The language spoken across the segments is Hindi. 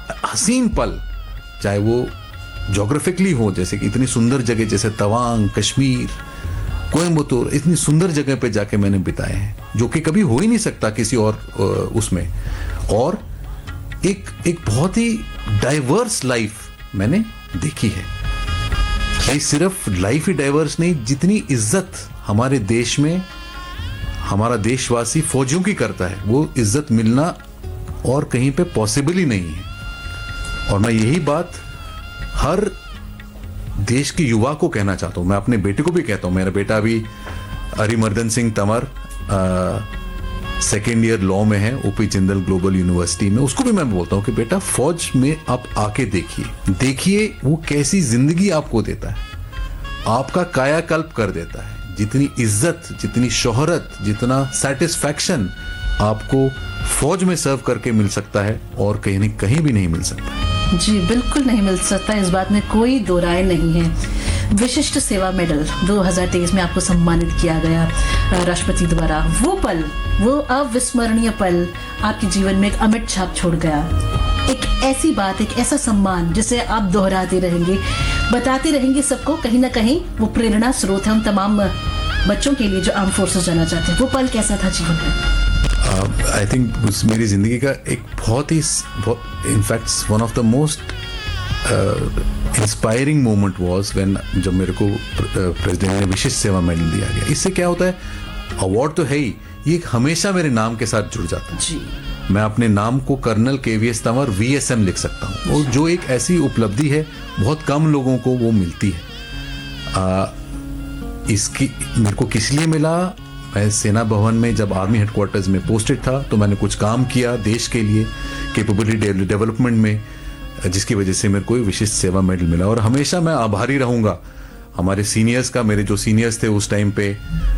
हसीन पल, चाहे वो जोग्राफिकली हो, जैसे कि इतनी सुंदर जगह जैसे तवांग, कश्मीर, कोयम्बतूर, इतनी सुंदर जगह पे जाके मैंने बिताए हैं, जो कि कभी हो ही नहीं सकता किसी और उसमें। और एक बहुत ही डाइवर्स लाइफ मैंने देखी है। ये सिर्फ लाइफ ही डाइवर्स नहीं, जितनी इज्जत हमारे देश में हमारा देशवासी फौजियों की करता है, वो इज्जत मिलना और कहीं पे पॉसिबल ही नहीं है। और मैं यही बात हर देश के युवा को कहना चाहता हूं, मैं अपने बेटे को भी कहता हूं। मेरा बेटा अभी Arimardan Singh Tanwar second year law में है, ओपी जिंदल ग्लोबल यूनिवर्सिटी में। उसको भी मैं बोलता हूं कि बेटा फौज में आप आके देखिए वो कैसी जिंदगी आपको देता है, आपका कायाकल्प कर देता है। जितनी इज्जत, जितनी शोहरत, जितना सेटिस्फैक्शन आपको फौज में सर्व करके मिल सकता है और कहीं भी नहीं मिल सकता। जी बिल्कुल नहीं मिल सकता, इस बात में कोई दो राय नहीं है। विशिष्ट सेवा मेडल 2023 में आपको सम्मानित किया गया राष्ट्रपति द्वारा। वो पल, वो अविस्मरणीय पल आपके जीवन में एक अमिट छाप छोड़ गया। एक ऐसी बात, एक ऐसा सम्मान जिसे आप दोहराते रहेंगे, बताते रहेंगे सबको, कहीं ना कहीं वो प्रेरणा स्रोत है उन तमाम बच्चों के लिए जो आर्म फोर्सेस जाना चाहते हैं। वो पल कैसा था जीवन में? आई थिंक मेरी जिंदगी का एक बहुत ही, in fact one of the most inspiring moment was when, जब मेरे को प्रेसिडेंट ने विशिष्ट सेवा मेडल दिया गया। इससे क्या होता है, अवार्ड तो है ही, ये हमेशा मेरे नाम के साथ जुड़ जाता है जी। मैं अपने नाम को कर्नल KVS तंवर VSM लिख सकता हूँ, और जो एक ऐसी उपलब्धि है बहुत कम लोगों को वो मिलती है। इसकी मेरे को किस लिए मिला, मैं सेना भवन में जब आर्मी हेडक्वार्टर्स में पोस्टेड था तो मैंने कुछ काम किया देश के लिए कैपेबिलिटी डेवलपमेंट में, जिसकी वजह से मेरे को विशिष्ट सेवा मेडल मिला। और हमेशा मैं आभारी रहूंगा हमारे सीनियर्स का। मेरे जो सीनियर्स थे उस टाइम पे,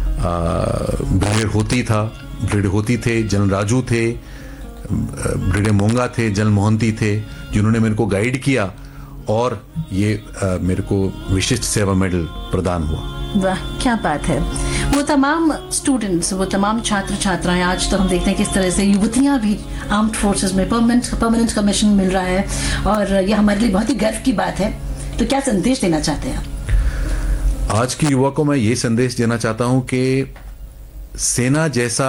ब्रिगेडियर होती थे, जनरल राजू थे, ब्रिगेडियर मोंगा थे, जनरल मोहंती थे, जिन्होंने मेरे को गाइड किया और ये मेरे को विशिष्ट सेवा मेडल प्रदान हुआ। वाह, क्या बात है। वो तमाम स्टूडेंट्स, वो तमाम छात्र छात्राएं, आज तो हम देखते हैं किस तरह से युवतियां भी आर्म्ड फोर्सेस में परमानेंट कमीशन मिल रहा है, और ये हमारे लिए बहुत ही गर्व की बात है। तो क्या संदेश देना चाहते हैं आप? आज के युवा को मैं ये संदेश देना चाहता हूं कि सेना जैसा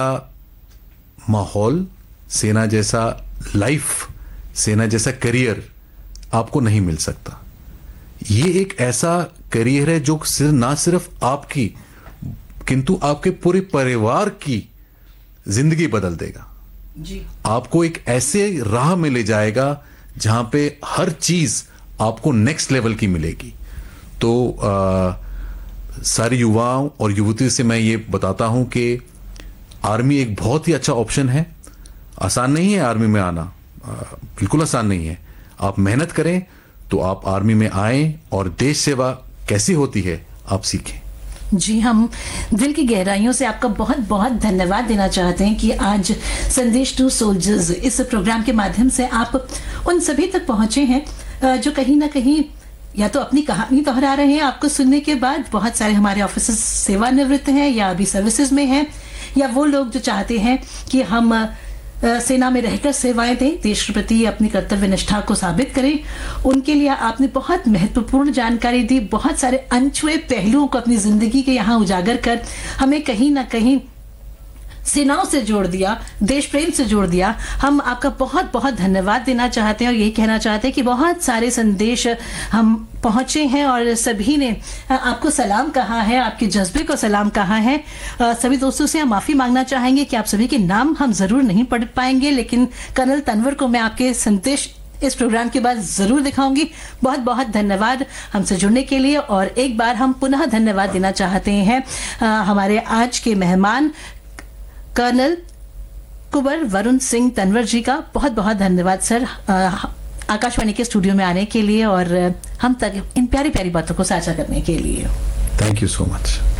माहौल, सेना जैसा लाइफ, सेना जैसा करियर आपको नहीं मिल सकता। ये एक ऐसा करियर है जो ना सिर्फ आपकी किंतु आपके पूरे परिवार की जिंदगी बदल देगा जी। आपको एक ऐसे राह में ले जाएगा जहां पे हर चीज आपको नेक्स्ट लेवल की मिलेगी। तो सारे युवाओं और युवतियों से मैं ये बताता हूं कि आर्मी एक बहुत ही अच्छा ऑप्शन है। आसान नहीं है आर्मी में आना, बिल्कुल आसान नहीं है। आप मेहनत करें तो आप आर्मी में आएं और देश सेवा कैसी होती है आप सीखें। जी, हम दिल की गहराइयों से आपका बहुत बहुत धन्यवाद देना चाहते हैं कि आज संदेश टू सोल्जर्स इस प्रोग्राम के माध्यम से आप उन सभी तक पहुंचे हैं जो कहीं ना कहीं या तो अपनी कहानी दोहरा रहे हैं। आपको सुनने के बाद बहुत सारे हमारे ऑफिसर्स सेवानिवृत्त हैं या अभी सर्विसेज में हैं, या वो लोग जो चाहते हैं कि हम सेना में रहकर सेवाएं दें, देश के प्रति अपनी कर्तव्य निष्ठा को साबित करें। उनके लिए आपने बहुत महत्वपूर्ण जानकारी दी, बहुत सारे अनछुए पहलुओं को अपनी जिंदगी के यहाँ उजागर कर हमें कहीं ना कहीं सेनाओं से जोड़ दिया, देश प्रेम से जोड़ दिया। हम आपका बहुत बहुत धन्यवाद देना चाहते हैं और यही कहना चाहते हैं कि बहुत सारे संदेश हम पहुंचे हैं और सभी ने आपको सलाम कहा है, आपके जज्बे को सलाम कहा है। सभी दोस्तों से हम माफी मांगना चाहेंगे कि आप सभी के नाम हम जरूर नहीं पढ़ पाएंगे, लेकिन कर्नल तंवर को मैं आपके संदेश इस प्रोग्राम के बाद जरूर दिखाऊंगी। बहुत बहुत धन्यवाद हमसे जुड़ने के लिए। और एक बार हम पुनः धन्यवाद देना चाहते हैं हमारे आज के मेहमान कर्नल कुंवर वरुण सिंह तंवर जी का। बहुत बहुत धन्यवाद सर आकाशवाणी के स्टूडियो में आने के लिए और हम तक इन प्यारी प्यारी बातों को साझा करने के लिए। Thank you so much.